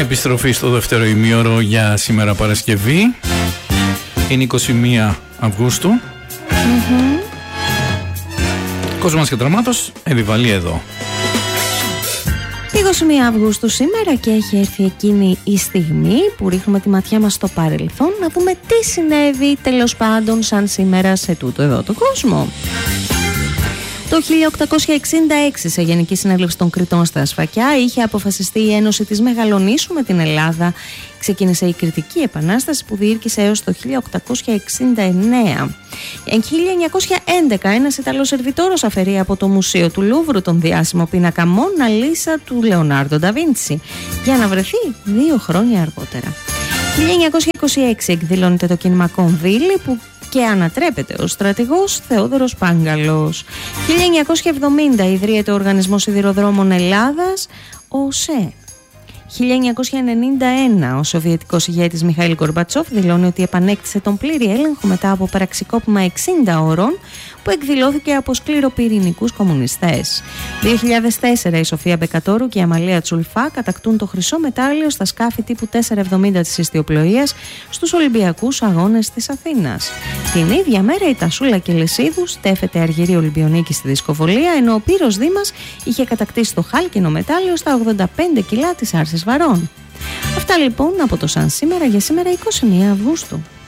Επιστροφή στο δεύτερο ημίωρο για σήμερα Παρασκευή. Είναι 21 Αυγούστου. Κόσμος και Δραμάτος, Εβιβαλή εδώ. 21 Αυγούστου σήμερα και έχει έρθει εκείνη η στιγμή που ρίχνουμε τη ματιά μας στο παρελθόν να δούμε τι συνέβη τέλος πάντων σαν σήμερα σε τούτο εδώ το κόσμο. Το 1866 σε Γενική Συνέλευση των Κρητών στα Σφακιά είχε αποφασιστεί η ένωση της Μεγαλονήσου με την Ελλάδα. Ξεκίνησε η Κρητική Επανάσταση που διήρκησε έως το 1869. Εν 1911 ένας Ιταλός σερβιτόρος αφαιρεί από το Μουσείο του Λούβρου τον διάσημο πίνακα Μόνα Λίσα του Λεωνάρντο Νταβίντσι για να βρεθεί 2 χρόνια αργότερα. 1926 εκδηλώνεται το κίνημα Κονβίλη που και ανατρέπεται ο στρατηγός Θεόδωρος Πάγκαλος. 1970 ιδρύεται ο Οργανισμός Σιδηροδρόμων Ελλάδας, ο ΟΣΕ. 1991 ο Σοβιετικός ηγέτης Μιχαήλ Γκορμπατσόφ δηλώνει ότι επανέκτησε τον πλήρη έλεγχο μετά από πραξικόπημα 60 ώρων που εκδηλώθηκε από σκληροπυρηνικούς κομμουνιστές. 2004 η Σοφία Μπεκατόρου και η Αμαλία Τσουλφά κατακτούν το χρυσό μετάλλιο στα σκάφη τύπου 470 της ιστιοπλοείας στους Ολυμπιακούς Αγώνες της Αθήνας. Την ίδια μέρα η Τασούλα Κελεσίδου στέφεται αργυρή Ολυμπιονίκη στη δισκοβολία, ενώ ο Πύρος Δήμας είχε κατακτήσει το χάλκινο μετάλλιο στα 85 κιλά της άρσης βαρών. Αυτά λοιπόν από το σαν σήμερα για σήμερα 21 Αυγούστου.